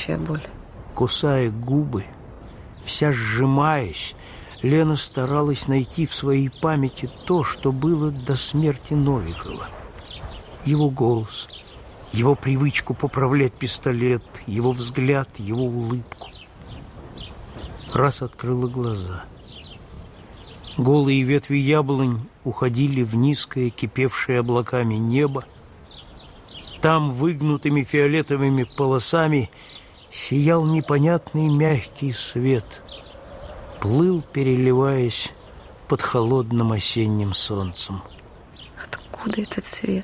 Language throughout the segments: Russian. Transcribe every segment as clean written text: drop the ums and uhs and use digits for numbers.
настоящая боль. Кусая губы, вся сжимаясь, Лена старалась найти в своей памяти то, что было до смерти Новикова. Его голос, его привычку поправлять пистолет, его взгляд, его улыбку. Раз открыла глаза. Голые ветви яблонь уходили в низкое, кипевшее облаками небо. Там выгнутыми фиолетовыми полосами сиял непонятный мягкий свет, плыл, переливаясь под холодным осенним солнцем. Откуда этот свет?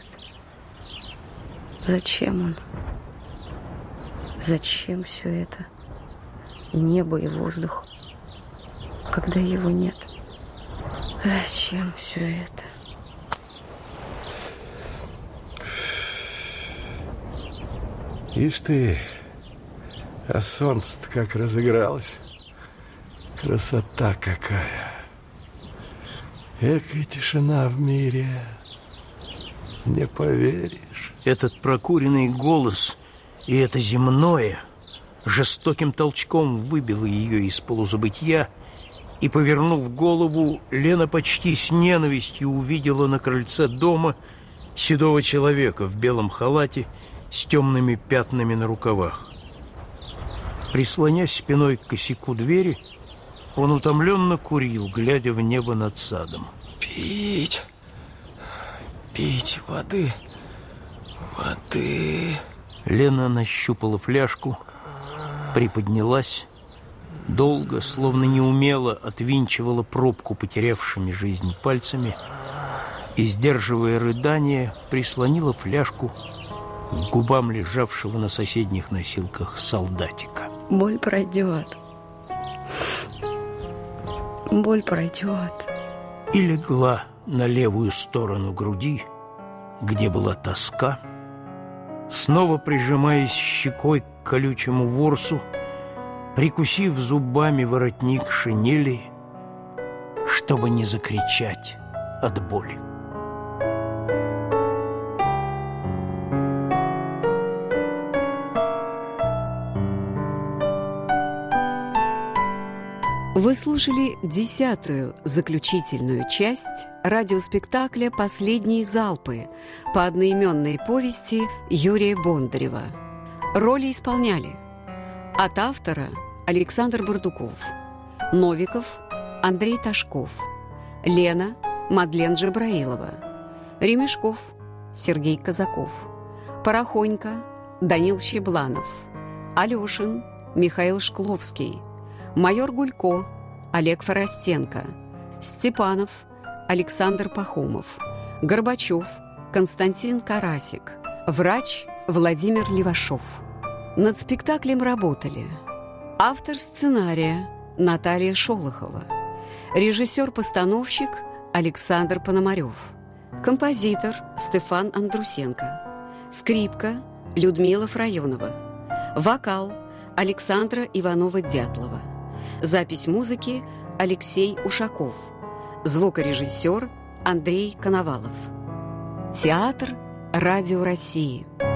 Зачем он? Зачем все это? И небо, и воздух, когда его нет. Зачем все это? Ишь ты, а солнце-то как разыгралось. Красота какая. Экая тишина в мире. Не поверишь. Этот прокуренный голос и это земное жестоким толчком выбило ее из полузабытья, и, повернув голову, Лена почти с ненавистью увидела на крыльце дома седого человека в белом халате с темными пятнами на рукавах. Прислонясь спиной к косяку двери, он утомленно курил, глядя в небо над садом. Пить воды. Лена нащупала фляжку, приподнялась, долго, словно неумело, отвинчивала пробку потерявшими жизнь пальцами и, сдерживая рыдание, прислонила фляжку к губам лежавшего на соседних носилках солдатика. Боль пройдет. Боль пройдет. И легла на левую сторону груди, где была тоска, снова прижимаясь щекой к колючему ворсу, прикусив зубами воротник шинели, чтобы не закричать от боли. Вы слушали 10-ю заключительную часть радиоспектакля «Последние залпы» по одноименной повести Юрия Бондарева. Роли исполняли: от автора Александр Бардуков, Новиков Андрей Ташков, Лена Мадлен Джабраилова, Ремешков Сергей Казаков, Порохонько Данил Щебланов, Алешин Михаил Шкловский, майор Гулько Олег Форостенко, Степанов Александр Пахомов, Горбачев Константин Карасик, врач Владимир Левашов. Над спектаклем работали автор сценария Наталья Шолохова, режиссер-постановщик Александр Пономарев, композитор Стефан Андрусенко, скрипка Людмила Фрайонова, вокал Александра Иванова-Дятлова, запись музыки Алексей Ушаков, звукорежиссер Андрей Коновалов. Театр Радио России.